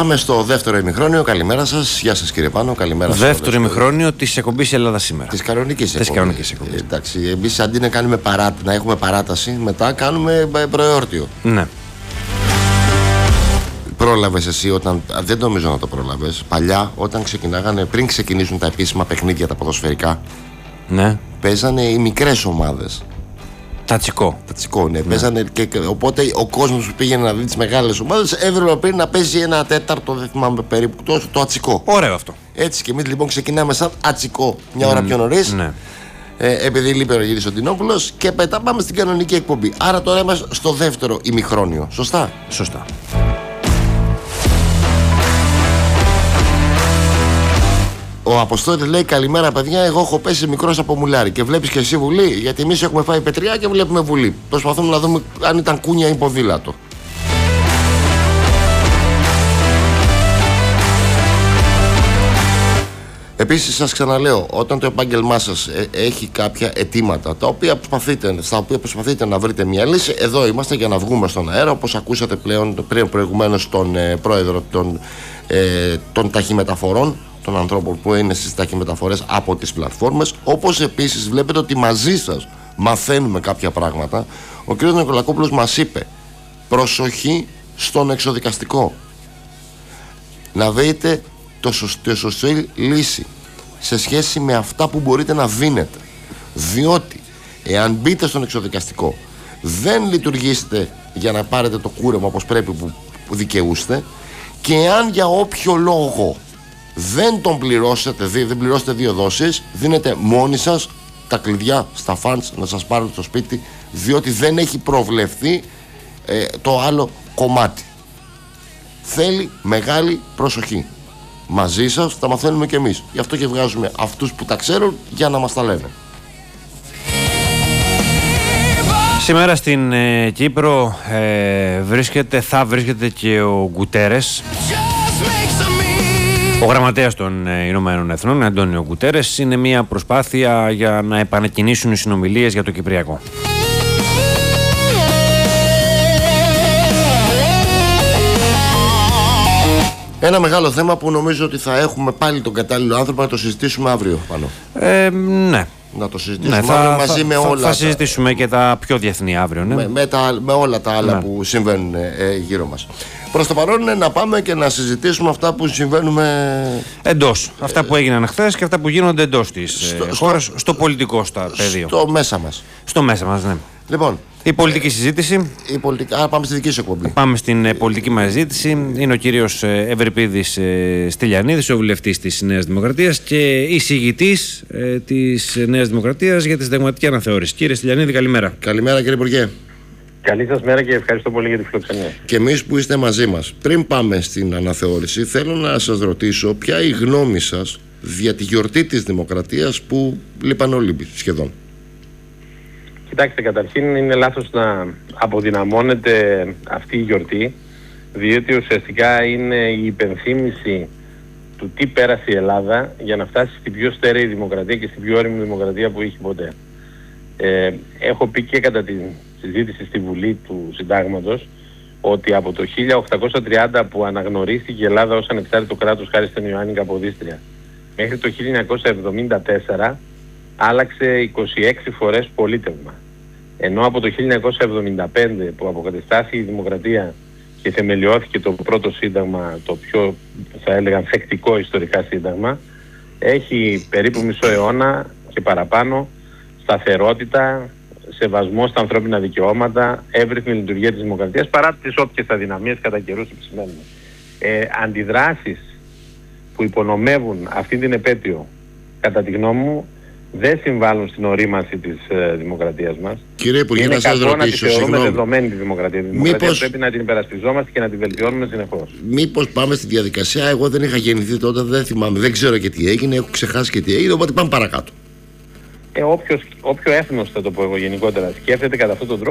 Πάμε στο δεύτερο ημιχρόνιο. Καλημέρα σας. Γεια σας κύριε Πάνο. Καλημέρα σας. Δεύτερο ημιχρόνιο της εκπομπής Ελλάδα σήμερα. Της κανονικής εκπομπής. Εντάξει, εμείς αντί να κάνουμε να έχουμε παράταση, μετά κάνουμε προεόρτιο. Ναι. Πρόλαβες εσύ όταν. Δεν νομίζω να το πρόλαβες. Παλιά, όταν ξεκινάγανε, πριν ξεκινήσουν τα επίσημα παιχνίδια τα ποδοσφαιρικά, ναι, παίζανε οι μικρές ομάδες. Τατσικό, ναι. Παίζανε οπότε ο κόσμος που πήγαινε να δει τις μεγάλες ομάδες έπρεπε πριν να παίζει ένα τέταρτο, δεν θυμάμαι περίπου, το ατσικό. Ωραίο αυτό. Έτσι και εμείς λοιπόν ξεκινάμε σαν ατσικό μια ώρα πιο νωρίς. Ναι. Επειδή λείπει ο Γύρης ο Ντινόπουλος και μετά πάμε στην κανονική εκπομπή. Άρα τώρα είμαστε στο δεύτερο ημιχρόνιο. Σωστά. Σωστά. Ο Αποστόλης λέει: καλημέρα, παιδιά. Εγώ έχω πέσει μικρός από μουλάρι. Και βλέπεις και εσύ Βουλή, γιατί εμείς έχουμε φάει πετριά και βλέπουμε Βουλή. Προσπαθούμε να δούμε αν ήταν κούνια ή ποδήλατο. Επίσης, σας ξαναλέω, όταν το επάγγελμά σας έχει κάποια αιτήματα στα οποία προσπαθείτε να βρείτε μια λύση, εδώ είμαστε για να βγούμε στον αέρα, όπως ακούσατε προηγουμένως τον πρόεδρο των ταχυμεταφορών, των ανθρώπων που είναι στις ταχυμεταφορές από τις πλατφόρμες, όπως επίσης βλέπετε ότι μαζί σας μαθαίνουμε κάποια πράγματα. Ο κ. Νικολακόπουλος μας είπε: προσοχή στον εξοδικαστικό, να βρείτε τη σωστή λύση σε σχέση με αυτά που μπορείτε να δίνετε, διότι εάν μπείτε στον εξοδικαστικό, δεν λειτουργήσετε για να πάρετε το κούρεμα όπως πρέπει που δικαιούστε, και εάν για όποιο λόγο δεν τον πληρώσετε, δεν πληρώσετε 2 δόσεις, δίνετε μόνοι σας τα κλειδιά στα φαντς να σας πάρουν στο σπίτι, διότι δεν έχει προβλεφθεί το άλλο κομμάτι. Θέλει μεγάλη προσοχή. Μαζί σας τα μαθαίνουμε κι εμείς. Γι' αυτό και βγάζουμε αυτούς που τα ξέρουν για να μας τα λένε. Σήμερα στην Κύπρο θα βρίσκεται και ο Γκουτέρες, ο γραμματέας των Ηνωμένων Εθνών, Αντώνιο Γκουτέρες. Είναι μια προσπάθεια για να επανεκκινήσουν οι συνομιλίες για το Κυπριακό. Ένα μεγάλο θέμα που νομίζω ότι θα έχουμε πάλι τον κατάλληλο άνθρωπο να το συζητήσουμε αύριο πάνω. Ναι. Να το συζητήσουμε αύριο μαζί με όλα. Θα συζητήσουμε και τα πιο διεθνή αύριο. Ναι. Με όλα τα άλλα που συμβαίνουν γύρω μας. Προς το παρόν είναι να πάμε και να συζητήσουμε αυτά που συμβαίνουν εντός. Αυτά που έγιναν χθες και αυτά που γίνονται εντός της χώρας, στο πολιτικό πεδίο. Στο μέσα μας. Στο μέσα μας, ναι. Λοιπόν, η πολιτική συζήτηση. Πάμε στη δική σου εκπομπή. Πάμε στην πολιτική μας συζήτηση. Είναι ο κύριος Ευρυπίδης Στυλιανίδης, ο βουλευτής της Νέας Δημοκρατίας και εισηγητής της Νέας Δημοκρατίας για τη συνταγματική αναθεώρηση. Κύριε Στυλιανίδη, καλημέρα. Καλημέρα, κύριε Υπουργέ. Καλή σας μέρα και ευχαριστώ πολύ για τη φιλοξενία. Και εμείς που είστε μαζί μας. Πριν πάμε στην αναθεώρηση, θέλω να σας ρωτήσω ποια η γνώμη σας για τη γιορτή της Δημοκρατίας που λείπαν όλοι σχεδόν. Κοιτάξτε, καταρχήν είναι λάθος να αποδυναμώνεται αυτή η γιορτή, διότι ουσιαστικά είναι η υπενθύμηση του τι πέρασε η Ελλάδα για να φτάσει στην πιο στέρεη δημοκρατία και στην πιο όριμη δημοκρατία που είχε ποτέ. Έχω πει και κατά τη συζήτηση στη Βουλή του Συντάγματος ότι από το 1830 που αναγνωρίστηκε η Ελλάδα ως ανεξάρτητο κράτος χάρη στον Ιωάννη Καποδίστρια μέχρι το 1974 άλλαξε 26 φορές πολίτευμα. Ενώ από το 1975 που αποκατεστάθηκε η δημοκρατία και θεμελιώθηκε το πρώτο σύνταγμα, το πιο θα έλεγα θεκτικό ιστορικά σύνταγμα, έχει περίπου μισό αιώνα και παραπάνω σταθερότητα, σεβασμό στα ανθρώπινα δικαιώματα, εύρυθμη λειτουργία της δημοκρατίας παρά τις όποιες αδυναμίες κατά καιρούς επισημαίνουμε. Αντιδράσεις που υπονομεύουν αυτή την επέτειο, κατά τη γνώμη μου, δεν συμβάλλουν στην ορίμαση της δημοκρατίας μας. Κύριε Υπουργέ, να σας ρωτήσω, να τη θεωρούμε δεδομένη τη δημοκρατία. Τη δημοκρατία πρέπει να την υπερασπιζόμαστε και να την βελτιώνουμε συνεχώς. Μήπως πάμε στη διαδικασία, εγώ δεν είχα γεννηθεί τότε, δεν θυμάμαι, δεν ξέρω και τι έγινε, έχω ξεχάσει και τι έγινε, οπότε πάμε παρακάτω. Όποιο έθνος, θα το πω εγώ γενικότερα, σκέφτεται κατά αυτόν τον τρόπο,